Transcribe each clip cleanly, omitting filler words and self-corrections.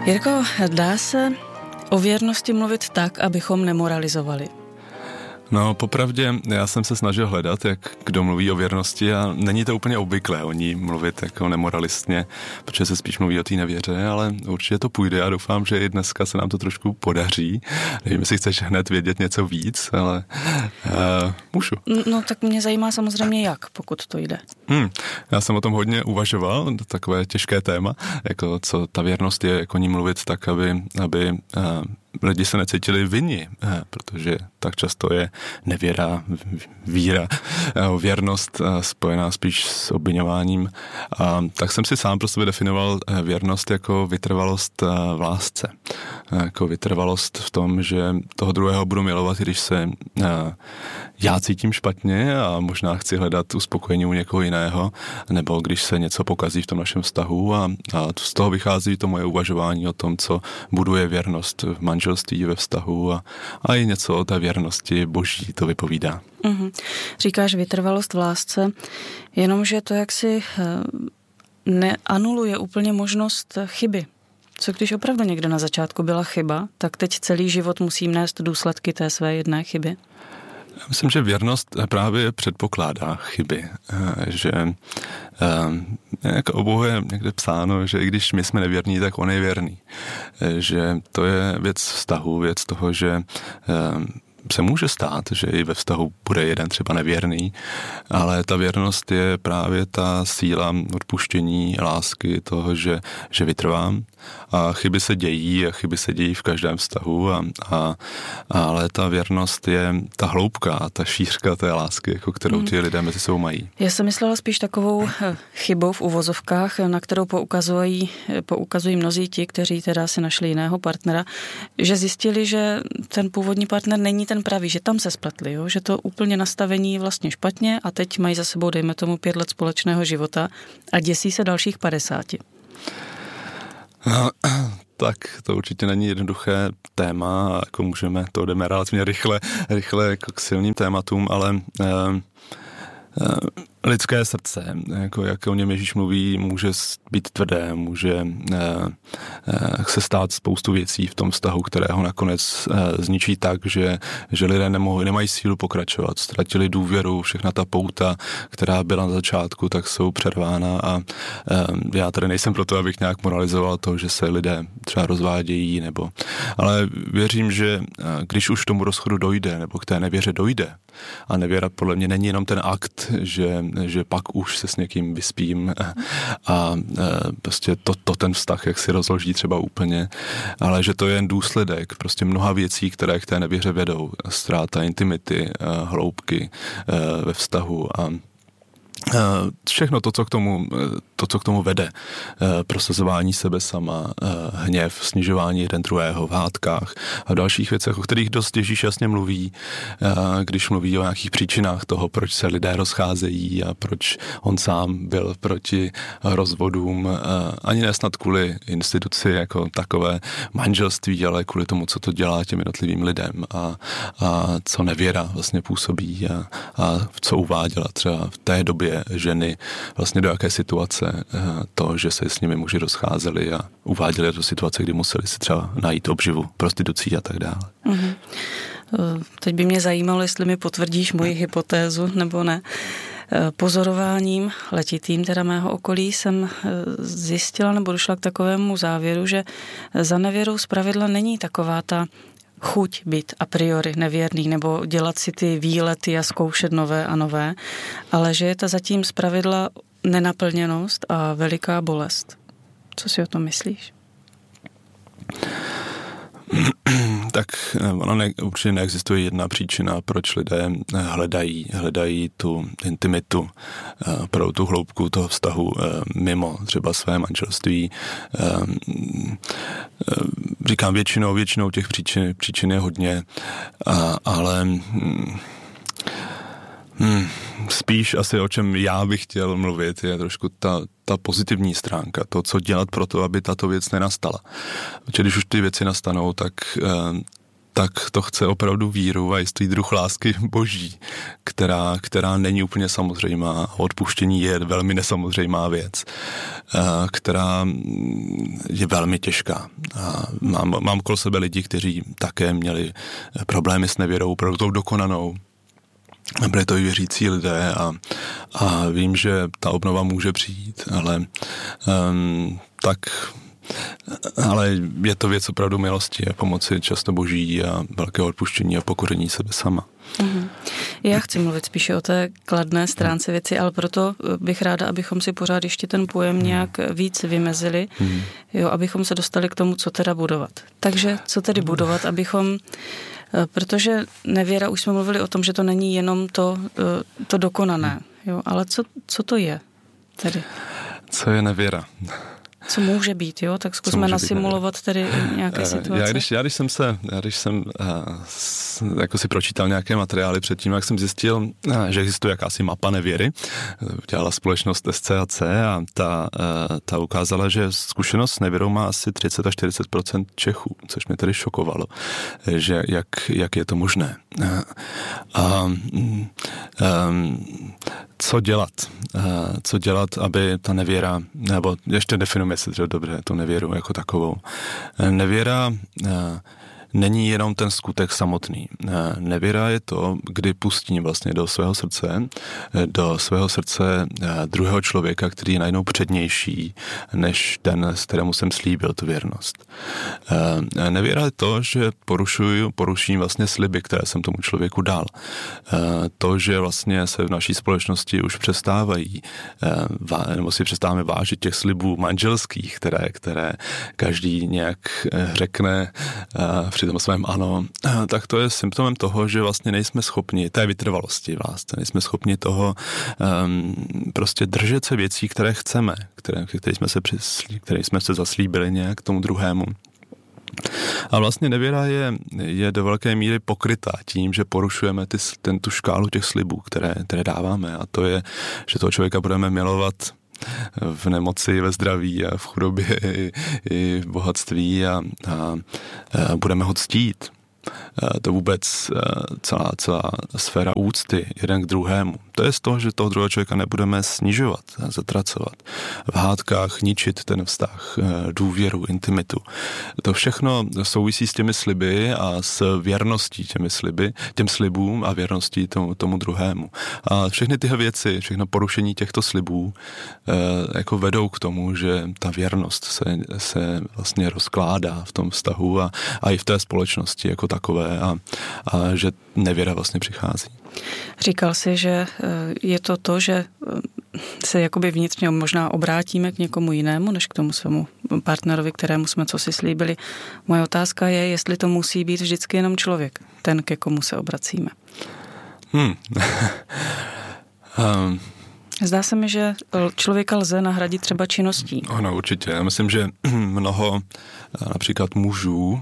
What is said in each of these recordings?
Jirko, dá se o věrnosti mluvit tak, abychom nemoralizovali? No, popravdě, já jsem se snažil hledat, jak kdo mluví o věrnosti a není to úplně obvyklé o ní mluvit jako nemoralistně, protože se spíš mluví o té nevěře, ale určitě to půjde a doufám, že i dneska se nám to trošku podaří. Nevím, jestli chceš hned vědět něco víc, ale můžu. No, tak mě zajímá samozřejmě jak, pokud to jde. Já jsem o tom hodně uvažoval, takové těžké téma, jako co ta věrnost je, jako o ní mluvit tak, aby lidi se necítili vinni, protože tak často je nevěra, víra, věrnost spojená spíš s obviňováním. Tak jsem si sám pro sebe definoval věrnost jako vytrvalost v lásce. Jako vytrvalost v tom, že toho druhého budu milovat, když se já cítím špatně a možná chci hledat uspokojení u někoho jiného, nebo když se něco pokazí v tom našem vztahu a z toho vychází to moje uvažování o tom, co buduje věrnost v manželství, ve vztahu a i něco o té věrnosti boží to vypovídá. Říkáš vytrvalost v lásce, jenomže to jaksi neanuluje úplně možnost chyby. Co když opravdu někde na začátku byla chyba, tak teď celý život musím nést důsledky té své jedné chyby? Já myslím, že věrnost právě předpokládá chyby, že jako o Bohu je někde psáno, že i když my jsme nevěrní, tak on je věrný. Že to je věc vztahu, věc toho, že se může stát, že i ve vztahu bude jeden třeba nevěrný, ale ta věrnost je právě ta síla odpuštění, lásky, toho, že vytrvám. A chyby se dějí v každém vztahu, ale ta věrnost je ta hloubka, ta šířka té lásky, jako kterou ti lidé mezi sebou mají. Já jsem myslela spíš takovou chybou v uvozovkách, na kterou poukazují mnozí ti, kteří teda si našli jiného partnera, že zjistili, že ten původní partner není ten pravý, že tam se spletli, jo? Že to úplně nastavení je vlastně špatně a teď mají za sebou, dejme tomu, 5 let společného života a děsí se dalších 50. No, tak to určitě není jednoduché téma, jako jdeme relativně rychle jako k silným tématům, ale lidské srdce, jako jak o něm Ježíš mluví, může být tvrdé, může se stát spoustu věcí v tom vztahu, které ho nakonec zničí tak, že lidé nemají sílu pokračovat, ztratili důvěru, všechna ta pouta, která byla na začátku, tak jsou přervána a já tady nejsem proto, abych nějak moralizoval to, že se lidé třeba rozvádějí, ale věřím, že když už k tomu rozchodu dojde, nebo k té nevěře dojde, a nevěra podle mě není jenom ten akt, že pak už se s někým vyspím a prostě to ten vztah, jak si rozloží třeba úplně, ale že to je jen důsledek prostě mnoha věcí, které k té nevěře vedou. Ztráta intimity, hloubky ve vztahu a všechno to, co k tomu vede. Prosazování sebe sama, hněv, snižování jeden druhého v hádkách a v dalších věcech, o kterých dost Ježíš jasně mluví, když mluví o nějakých příčinách toho, proč se lidé rozcházejí a proč on sám byl proti rozvodům, ani ne snad kvůli instituci jako takové manželství, ale kvůli tomu, co to dělá těm jednotlivým lidem a co nevěra vlastně působí a co uváděla třeba v té době ženy vlastně do jaké situace to, že se s nimi muži rozcházeli a uváděli do situace, kdy museli si třeba najít obživu prostitucí a tak dále. Mm-hmm. Teď by mě zajímalo, jestli mi potvrdíš moji hypotézu nebo ne. Pozorováním letitým teda mého okolí jsem zjistila nebo došla k takovému závěru, že za nevěrou zpravidla není taková ta chuť být a priori nevěrný nebo dělat si ty výlety a zkoušet nové a nové, ale že je to zatím zpravidla nenaplněnost a veliká bolest. Co si o tom myslíš? Tak určitě neexistuje jedna příčina, proč lidé hledají tu intimitu pro tu hloubku toho vztahu mimo třeba své manželství. Říkám většinou těch příčin je hodně, ale spíš asi o čem já bych chtěl mluvit je trošku ta pozitivní stránka, to, co dělat pro to, aby tato věc nenastala. Protože když už ty věci nastanou, tak to chce opravdu víru a jistý druh lásky boží, která není úplně samozřejmá. Odpuštění je velmi nesamozřejmá věc, která je velmi těžká. mám okolo sebe lidi, kteří také měli problémy s nevěrou, opravdu tou dokonanou. Byli to i věřící lidé a vím, že ta obnova může přijít, ale je to věc opravdu milosti a pomoci často Boží a velkého odpuštění a pokoření sebe sama. Já chci mluvit spíše o té kladné stránce věci, ale proto bych ráda, abychom si pořád ještě ten pojem nějak víc vymezili, abychom se dostali k tomu, co teda budovat. Takže co tedy budovat, protože nevěra, už jsme mluvili o tom, že to není jenom to dokonané, ale co to je tedy? Co je nevěra? Co může být, tak zkusme nasimulovat tedy nějaké situace. Když jsem jako si pročítal nějaké materiály předtím, jak jsem zjistil, že existuje jakási mapa nevěry, dělala společnost SCAC a ta ukázala, že zkušenost s nevěrou má asi 30 až 40% Čechů, což mě tedy šokovalo, že jak je to možné. Co dělat, aby ta nevěra, nebo ještě definujeme si dobře tu nevěru jako takovou. Nevěra není jenom ten skutek samotný. Nevěra je to, kdy pustím vlastně do svého srdce druhého člověka, který je najednou přednější než ten, s kterému jsem slíbil tu věrnost. Nevěra je to, že poruším vlastně sliby, které jsem tomu člověku dal. To, že vlastně se v naší společnosti už přestávají, nebo si přestáváme vážit těch slibů manželských, které každý nějak řekne při tom svém ano, tak to je symptomem toho, že vlastně nejsme schopni té vytrvalosti vlastně, nejsme schopni toho prostě držet se věcí, které chceme, které jsme se zaslíbili nějak tomu druhému. A vlastně nevěra je do velké míry pokrytá tím, že porušujeme tu škálu těch slibů, které dáváme. A to je, že toho člověka budeme milovat v nemoci, ve zdraví a v chudobě i v bohatství a budeme ho ctít. To vůbec celá sféra úcty jeden k druhému. To je z toho, že toho druhého člověka nebudeme snižovat, zatracovat. V hádkách ničit ten vztah, důvěru, intimitu. To všechno souvisí s těmi sliby a s věrností těm slibům a věrností tomu druhému. A všechny tyhle věci, všechno porušení těchto slibů jako vedou k tomu, že ta věrnost se vlastně rozkládá v tom vztahu a i v té společnosti jako takové a že nevěra vlastně přichází. Říkal jsi, že je to, že se jakoby vnitřně možná obrátíme k někomu jinému, než k tomu svému partnerovi, kterému jsme cosi slíbili. Moje otázka je, jestli to musí být vždycky jenom člověk, ten, ke komu se obracíme. Zdá se mi, že člověka lze nahradit třeba činností. Ano, určitě. Já myslím, že mnoho například mužů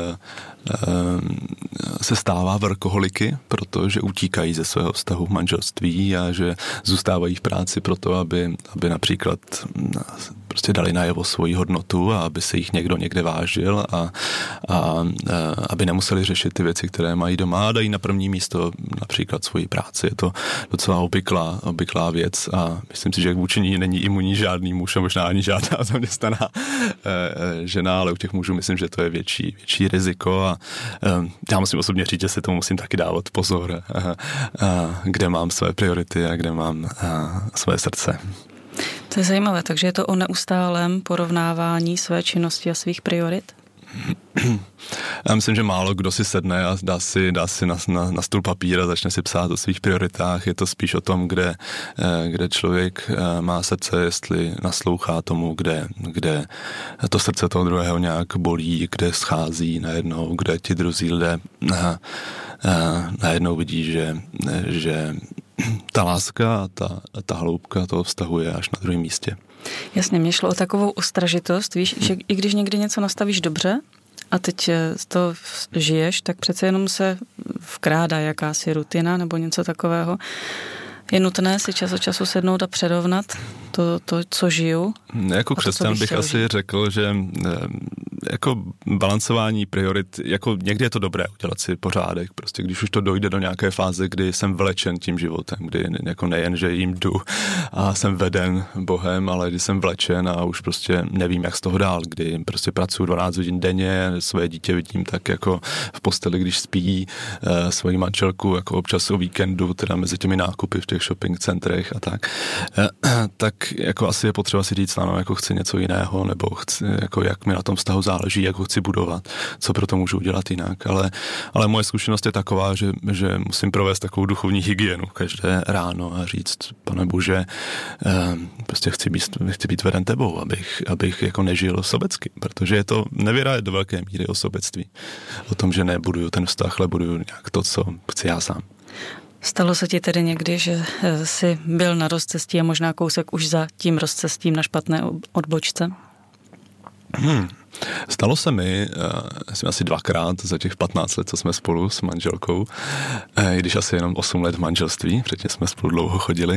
se stává workoholiky, protože utíkají ze svého vztahu v manželství a že zůstávají v práci proto, aby například prostě dali najevo svoji hodnotu a aby se jich někdo někde vážil a aby nemuseli řešit ty věci, které mají doma a dají na první místo například svoji práci. Je to docela obvyklá věc a myslím si, že vůči ní není imunní žádný muž a možná ani žádná zaměstnaná žena, ale u těch mužů myslím, že to je větší riziko a já musím osobně říct, že si tomu musím taky dávat pozor, kde mám své priority a kde mám své srdce. To je zajímavé, takže je to o neustálém porovnávání své činnosti a svých priorit? Já myslím, že málo kdo si sedne a dá si na stůl papír a začne si psát o svých prioritách. Je to spíš o tom, kde člověk má srdce, jestli naslouchá tomu, kde to srdce toho druhého nějak bolí, kde schází najednou, kde ti druzí lidé najednou vidí, že ta láska a ta hloubka toho vztahu je až na druhém místě. Jasně, mě šlo o takovou ostražitost, víš, že i když někdy něco nastavíš dobře a teď to žiješ, tak přece jenom se vkrádá jakási rutina nebo něco takového. Je nutné si čas od času sednout a přerovnat to co žiju. Jako křesťan bych asi řekl, že jako balancování priorit, jako někdy je to dobré udělat si pořádek, prostě když už to dojde do nějaké fáze, kdy jsem vlečen tím životem, kdy jako nejen, že jim jdu a jsem veden Bohem, ale kdy jsem vlečen a už prostě nevím, jak z toho dál, kdy prostě pracuji 12 hodin denně, svoje dítě vidím tak jako v posteli, když spí, svoji manželku jako občas o víkendu, teda mezi těmi nákupy v těch shopping centrech a tak jako asi je potřeba si říct, ano, jako chci něco jiného, nebo chci, jako jak mi na tom vztahu záleží, jak ho chci budovat, co pro to můžu udělat jinak, ale moje zkušenost je taková, že musím provést takovou duchovní hygienu každé ráno a říct, Pane Bože, prostě chci být veden tebou, abych jako nežil sobecky, protože je to nevěra do velké míry o sobectví. O tom, že nebuduju ten vztah, ale buduju nějak to, co chci já sám. Stalo se ti tedy někdy, že jsi byl na rozcestí a možná kousek už za tím rozcestím na špatné odbočce? Stalo se mi asi 2krát za těch 15 let, co jsme spolu s manželkou, i když asi jenom 8 let v manželství, předtím jsme spolu dlouho chodili,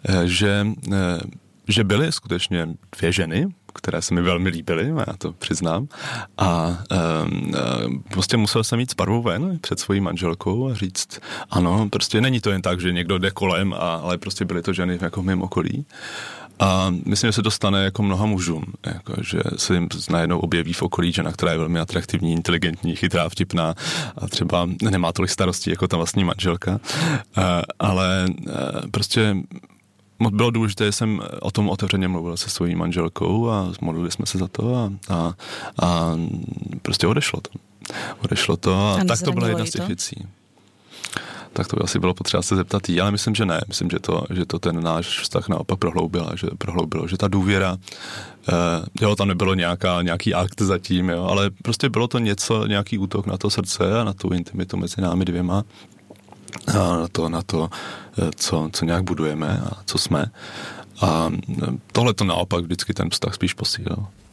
že byly skutečně 2 ženy, které se mi velmi líbily, já to přiznám, a prostě musel jsem jít s parvou ven před svojí manželkou a říct, ano, prostě není to jen tak, že někdo jde kolem, ale prostě byly to ženy jako v mém okolí. A myslím, že se to stane jako mnoha mužům, jako, že se jim najednou objeví v okolí žena, která je velmi atraktivní, inteligentní, chytrá, vtipná a třeba nemá tolik starostí jako ta vlastní manželka, ale prostě bylo důležité, že jsem o tom otevřeně mluvil se svojí manželkou a modlili jsme se za to a prostě odešlo to. A tak to byla jedna z těch věcí. Tak to by asi bylo potřeba se zeptat jí, ale myslím, že ne. Myslím, že to ten náš vztah naopak prohloubilo, že ta důvěra, tam nebylo nějaký akt zatím, ale prostě bylo to nějaký útok na to srdce a na tu intimitu mezi námi 2 a na to, co nějak budujeme a co jsme. A tohle to naopak vždycky ten vztah spíš posílil.